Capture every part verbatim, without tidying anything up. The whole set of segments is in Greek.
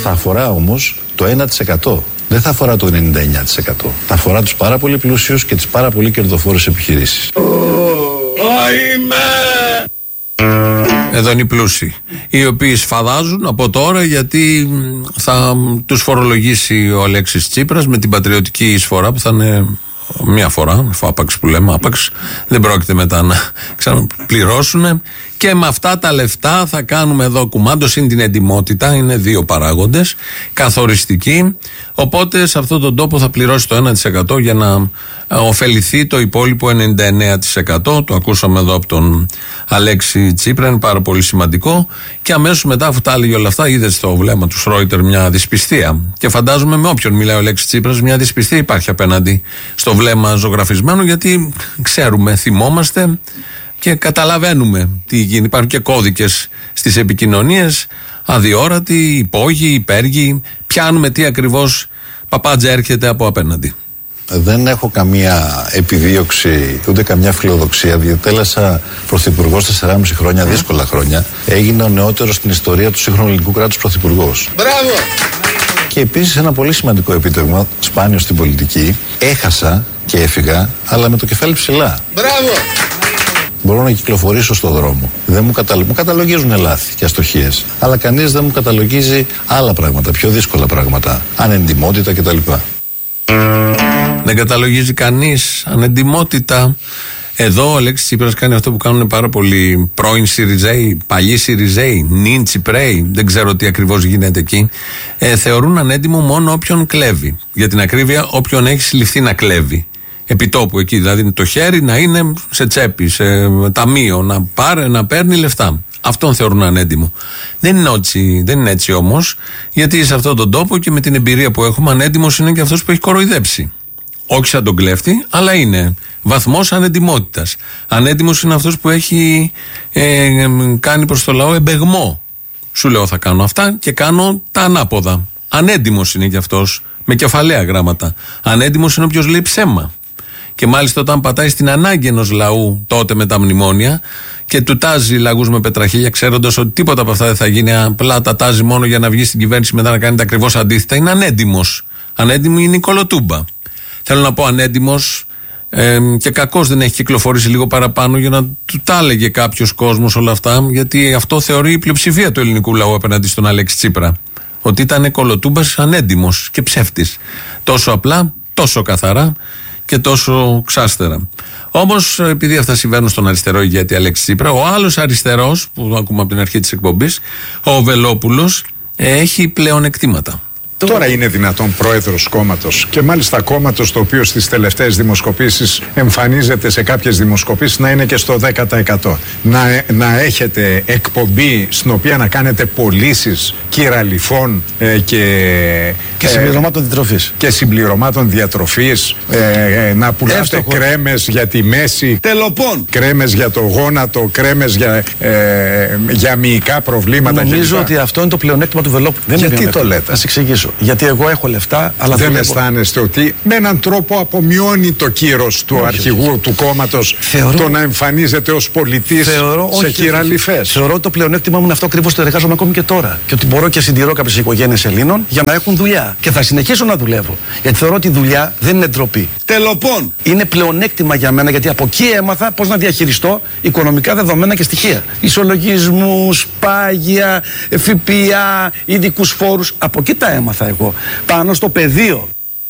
Θα αφορά όμως το ένα τοις εκατό. Δεν θα αφορά το ενενήντα εννέα τοις εκατό. Θα αφορά τους πάρα πολύ πλούσιους και τις πάρα πολύ κερδοφόρες επιχειρήσεις. Εδώ είναι οι πλούσιοι, οι οποίοι σφαδάζουν από τώρα γιατί θα τους φορολογήσει ο Αλέξης Τσίπρας με την πατριωτική εισφορά που θα είναι μία φορά, άπαξ που λέμε, άπαξ, δεν πρόκειται μετά να ξαναπληρώσουν. Και με αυτά τα λεφτά θα κάνουμε εδώ κουμάντο, είναι την εντιμότητα, είναι δύο παράγοντες καθοριστικοί. Οπότε σε αυτόν τον τόπο θα πληρώσει το ένα τοις εκατό για να ωφεληθεί το υπόλοιπο ενενήντα εννέα τοις εκατό. Το ακούσαμε εδώ από τον Αλέξη Τσίπρα, είναι πάρα πολύ σημαντικό. Και αμέσως μετά, αφού τα έλεγε όλα αυτά, είδε στο βλέμμα του Σρόιτερ μια δυσπιστία. Και φαντάζομαι με όποιον μιλάει ο Αλέξης Τσίπρας, μια δυσπιστία υπάρχει απέναντι στο βλέμμα ζωγραφισμένο, γιατί ξέρουμε, θυμόμαστε και καταλαβαίνουμε τι γίνει. Υπάρχουν και κώδικες στις επικοινωνίες, αδιόρατοι, υπόγειοι, υπέργειοι. Πιάνουμε τι ακριβώς παπάντζα έρχεται από απέναντι. Δεν έχω καμία επιδίωξη ούτε καμιά φιλοδοξία. Διετέλεσα πρωθυπουργός τεσσεράμισι χρόνια, δύσκολα χρόνια. Έγινα ο νεότερος στην ιστορία του σύγχρονου ελληνικού κράτους πρωθυπουργός. Μπράβο! Και επίσης ένα πολύ σημαντικό επίτευγμα, σπάνιο στην πολιτική. Έχασα και έφυγα, αλλά με το κεφάλι ψηλά. Μπράβο! Μπορώ να κυκλοφορήσω στον δρόμο. Δεν μου, καταλο... μου καταλογίζουν λάθη και αστοχίες. Αλλά κανείς δεν μου καταλογίζει άλλα πράγματα, πιο δύσκολα πράγματα. Ανεντιμότητα κτλ. Δεν καταλογίζει κανείς ανεντιμότητα. Εδώ ο Αλέξης Τσίπρας κάνει αυτό που κάνουν πάρα πολλοί πρώην Σιριζέοι, παλιοί Σιριζέοι, νυν Τσιπρέοι, δεν ξέρω τι ακριβώς γίνεται εκεί. Ε, θεωρούν ανέντιμο μόνο όποιον κλέβει. Για την ακρίβεια, όποιον έχει συλληφθεί να κλέβει. Επιτόπου εκεί, δηλαδή το χέρι να είναι σε τσέπη, σε ταμείο, να, πάρει, να παίρνει λεφτά. Αυτόν θεωρούν ανέντιμο. Δεν είναι έτσι, δεν είναι έτσι όμως, γιατί σε αυτόν τον τόπο και με την εμπειρία που έχουμε, ανέντιμος είναι και αυτός που έχει κοροϊδέψει. Όχι σαν τον κλέφτη, αλλά είναι βαθμός ανεντιμότητας. Ανέντιμος είναι αυτός που έχει ε, κάνει προς το λαό εμπεγμό. Σου λέω θα κάνω αυτά και κάνω τα ανάποδα. Ανέντιμος είναι και αυτός, με κεφαλαία γράμματα. Ανέντιμος είναι όποιος λέει ψέμα. Και μάλιστα όταν πατάει στην ανάγκη ενός λαού τότε με τα μνημόνια και του τάζει λαγούς με πετραχίλια, ξέροντας ότι τίποτα από αυτά δεν θα γίνει, απλά τα τάζει μόνο για να βγει στην κυβέρνηση μετά να κάνει τα ακριβώς αντίθετα, είναι ανέντιμος. Ανέντιμη είναι η κολοτούμπα. Θέλω να πω ανέντιμος ε, και κακώς δεν έχει κυκλοφορήσει λίγο παραπάνω για να του τα έλεγε κάποιος κόσμος όλα αυτά, γιατί αυτό θεωρεί η πλειοψηφία του ελληνικού λαού απέναντι στον Αλέξη Τσίπρα. Ότι ήταν κολοτούμπας, ανέντιμος και ψεύτης. Τόσο απλά, τόσο καθαρά και τόσο ξάστερα. Όμως, επειδή αυτά συμβαίνουν στον αριστερό ηγέτη Αλέξη Τσίπρα, ο άλλος αριστερός, που ακούμε από την αρχή της εκπομπής, ο Βελόπουλος, έχει πλεονεκτήματα. Τώρα είναι δυνατόν πρόεδρος κόμματος και μάλιστα κόμματος το οποίο στις τελευταίες δημοσκοπήσεις εμφανίζεται σε κάποιες δημοσκοπήσεις να είναι και στο δέκα τοις εκατό. Να, να έχετε εκπομπή στην οποία να κάνετε πωλήσεις κυραλιφών ε, και, και συμπληρωμάτων διατροφής. Και συμπληρωμάτων διατροφής, ε, ε, να πουλάτε Εύστοχο. κρέμες για τη μέση, τελοπών, κρέμες για το γόνατο, κρέμες για, ε, για μυϊκά προβλήματα. Νομίζω ότι αυτό είναι το πλεονέκτημα του Βελόπουλου. Γιατί το λέτε? Θα σας εξηγήσω. Γιατί εγώ έχω λεφτά, αλλά δεν δουλεύω. αισθάνεστε ότι με έναν τρόπο απομειώνει το κύρος του όχι, αρχηγού όχι. του κόμματος θεωρώ, το να εμφανίζεται ως πολιτής θεωρώ, σε κυραλιφές? Θεωρώ ότι το πλεονέκτημα μου είναι αυτό ακριβώς, το εργάζομαι ακόμη και τώρα. Και ότι μπορώ και συντηρώ κάποιες οικογένειες Ελλήνων για να έχουν δουλειά. Και θα συνεχίσω να δουλεύω. Γιατί θεωρώ ότι η δουλειά δεν είναι ντροπή. Τελοπών! Είναι πλεονέκτημα για μένα, γιατί από εκεί έμαθα πώς να διαχειριστώ οικονομικά δεδομένα και στοιχεία. Ισολογισμούς, πάγια, ΦΠΑ, ειδικούς φόρους. Από εκεί τα έμαθα εγώ. Πάνω στο πεδίο.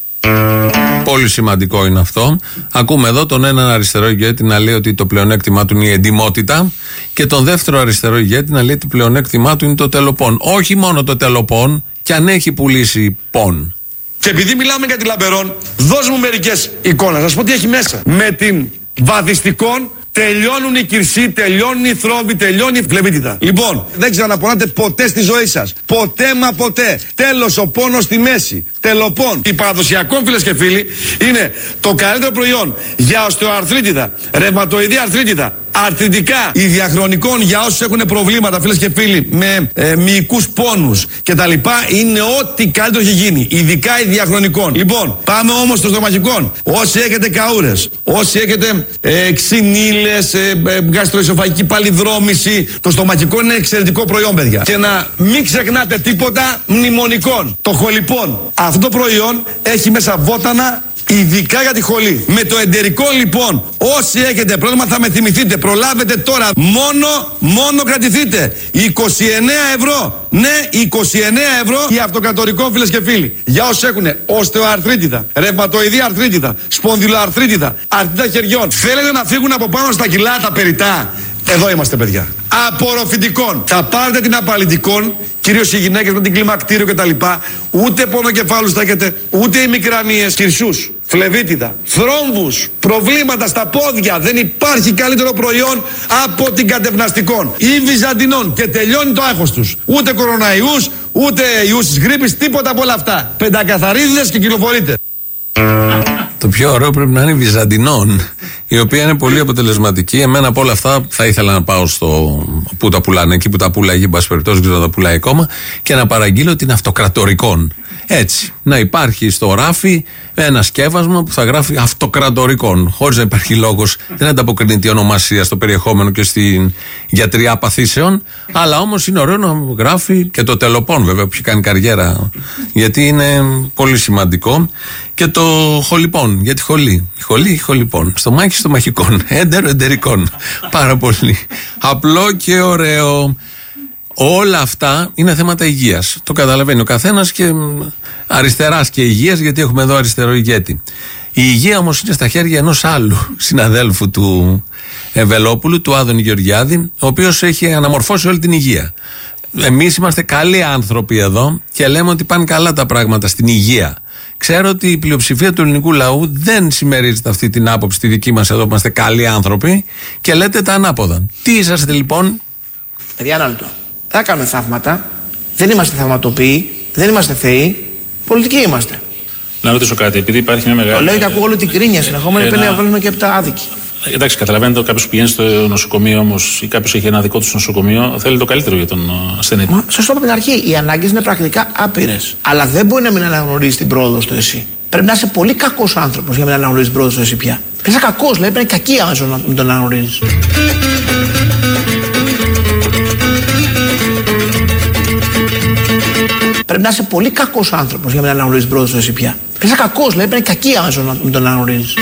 Πολύ σημαντικό είναι αυτό. Ακούμε εδώ τον έναν αριστερό ηγέτη να λέει ότι το πλεονέκτημά του είναι η εντιμότητα και τον δεύτερο αριστερό ηγέτη να λέει ότι το πλεονέκτημά του είναι το τελοπών. Όχι μόνο το τελοπών, κι αν έχει πουλήσει πον. Και επειδή μιλάμε για τη Λαμπερόν, δώσ' μου μερικές εικόνες. Να σας πω τι έχει μέσα. Με την βαδιστικών τελειώνουν οι κυρσοί, τελειώνουν οι θρόμβοι, τελειώνει η φλεβίτιδα. Λοιπόν, δεν ξαναπονάτε ποτέ στη ζωή σας. Ποτέ μα ποτέ. Τέλος ο πόνος στη μέση. Τελοπών. Η παραδοσιακό, φίλες και φίλοι, είναι το καλύτερο προϊόν για οστεοαρθρίτιδα, ρευματοειδή αρθρίτιδα, Αρθριτικά, η διαχρονικών για όσους έχουν προβλήματα, φίλες και φίλοι, με ε, μυϊκούς πόνους κτλ. Είναι ό,τι καλύτερο έχει γίνει. Ειδικά η διαχρονικών. Λοιπόν, πάμε όμως στο στομαχικών. Όσοι έχετε καούρες, όσοι έχετε ε, ξυνήλες, ε, ε, γαστροεσοφαγική παλιδρόμηση, το στομαχικό είναι εξαιρετικό προϊόν, παιδιά. Και να μην ξεχνάτε τίποτα μνημονικών. Το χολυπών. Αυτό το προϊόν έχει μέσα βότανα. Ειδικά για τη χολή. Με το εντερικό λοιπόν, όσοι έχετε πρόβλημα θα με θυμηθείτε. Προλάβετε τώρα. Μόνο, μόνο κρατηθείτε. είκοσι εννέα ευρώ. Ναι, είκοσι εννέα ευρώ για αυτοκρατορικό, φίλες και φίλοι. Για όσοι έχουν οστεοαρθρίτιδα, ρευματοειδή αρθρίτιδα, σπονδυλοαρθρίτιδα, αρθρίτιδα χεριών. Θέλετε να φύγουν από πάνω στα κιλά τα περιτά. Εδώ είμαστε, παιδιά. Απορροφητικών. Θα πάρετε την απαλλητικών, κυρίως οι γυναίκες με την κλιμακτήριο κτλ. Ούτε πονοκεφάλους θα έχετε, ούτε ημικρανίες, κυρσούς, φλεβίτιδα, θρόμβους, προβλήματα στα πόδια. Δεν υπάρχει καλύτερο προϊόν από την κατευναστικών ή βυζαντινών. Και τελειώνει το άγχος τους. Ούτε κοροναϊούς, ούτε ιούς της γρίπης, τίποτα από όλα αυτά. Πεντακαθαρίδες και κυκλοφορείτε. Το πιο ωραίο πρέπει να είναι η Βυζαντινών, η οποία είναι πολύ αποτελεσματική. Εμένα από όλα αυτά θα ήθελα να πάω στο που τα πουλάνε, εκεί που τα πουλάει, εν πάση περιπτώσει, δεν τα πουλάει ακόμα, και να παραγγείλω την αυτοκρατορικών. Έτσι, να υπάρχει στο ράφι ένα σκεύασμα που θα γράφει αυτοκρατορικών, χωρίς να υπάρχει λόγος, δεν ανταποκρίνεται η ονομασία στο περιεχόμενο και στην γιατριά παθήσεων, αλλά όμως είναι ωραίο να γράφει και το τελοπών, βέβαια, που έχει κάνει καριέρα, γιατί είναι πολύ σημαντικό. Και το χολυπών, για τη χολή. Η χολή, η χολυπών. Στο μάχη, στο μαχικών. Έντερο, εντερικών. Πάρα πολύ. Απλό και ωραίο. Όλα αυτά είναι θέματα υγείας. Το καταλαβαίνει ο καθένας, και αριστεράς και υγείας, γιατί έχουμε εδώ αριστερό ηγέτη. Η υγεία όμως είναι στα χέρια ενός άλλου συναδέλφου του Ευελόπουλου, του Άδωνη Γεωργιάδη, ο οποίος έχει αναμορφώσει όλη την υγεία. Εμείς είμαστε καλοί άνθρωποι εδώ και λέμε ότι πάνε καλά τα πράγματα στην υγεία. Ξέρω ότι η πλειοψηφία του ελληνικού λαού δεν συμμερίζεται αυτή την άποψη, τη δική μας εδώ που είμαστε καλοί άνθρωποι, και λέτε τα ανάποδα. Τι είσαστε λοιπόν? Παιδιά, ένα λεπτό. Δεν κάνουμε θαύματα. Δεν είμαστε θαυματοποιοί. Δεν είμαστε θεοί. Πολιτικοί είμαστε. Να ρωτήσω κάτι, επειδή υπάρχει μια μεγάλη. Το λέω και ακούω όλη την κρίνια συνεχόμενη. Ένα... Πρέπει να βάλουμε και από τα άδικη. Εντάξει, καταλαβαίνετε, κάποιο που πηγαίνει στο νοσοκομείο όμως ή κάποιο έχει ένα δικό του νοσοκομείο, θέλει το καλύτερο για τον ασθενή. Μα, σωστό από την αρχή. Οι ανάγκες είναι πρακτικά άπειρες. Αλλά δεν μπορεί να μην αναγνωρίζει την πρόοδο στο εσύ. Πρέπει να είσαι πολύ κακός άνθρωπος για να μην αναγνωρίζει την πρόοδο στο εσύ πια. Πρέπει να είσαι κακός, δηλαδή πρέπει να είναι κακή άμεσα να μην τον αναγνωρίζει. Πρέπει να είσαι πολύ κακός άνθρωπος για να μην αναγνωρίζει την πρόοδο στο εσύ πια. Πρέπει να είσαι κακός, δηλαδή πρέπει να είναι κακή άμεσα να μην τον αναγνωρίζει.